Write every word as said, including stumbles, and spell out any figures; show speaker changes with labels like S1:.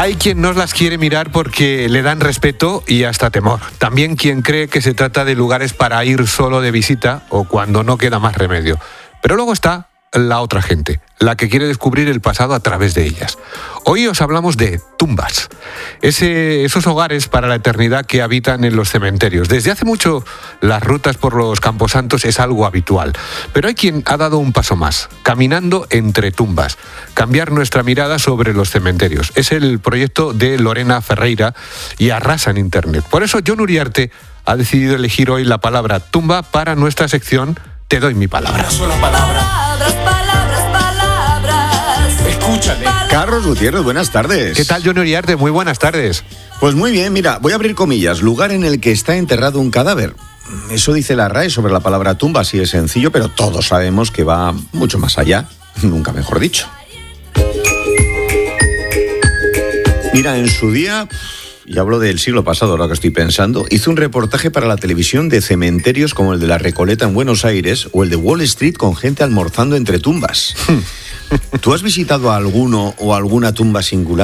S1: Hay quien no las quiere mirar porque le dan respeto y hasta temor. También quien cree que se trata de lugares para ir solo de visita o cuando no queda más remedio. Pero luego está la otra gente, la que quiere descubrir el pasado a través de ellas. Hoy os hablamos de tumbas, ese, esos hogares para la eternidad que habitan en los cementerios. Desde hace mucho las rutas por los camposantos es algo habitual, pero hay quien ha dado un paso más, caminando entre tumbas, cambiar nuestra mirada sobre los cementerios. Es el proyecto de Lorena Ferreira y arrasa en Internet. Por eso Jon Uriarte ha decidido elegir hoy la palabra tumba para nuestra sección Te doy mi palabra.
S2: Una sola palabra. Palabras, palabras, palabras. Escúchale.
S3: Carlos Gutiérrez, buenas tardes.
S1: ¿Qué tal, Jon Uriarte? Muy buenas tardes.
S3: Pues muy bien, mira, voy a abrir comillas. Lugar en el que está enterrado un cadáver. Eso dice la R A E sobre la palabra tumba, así es sencillo, pero todos sabemos que va mucho más allá. Nunca mejor dicho. Mira, en su día, y hablo del siglo pasado, ahora que estoy pensando, hizo un reportaje para la televisión de cementerios como el de La Recoleta en Buenos Aires o el de Wall Street con gente almorzando entre tumbas. ¿Tú has visitado alguno o alguna tumba singular?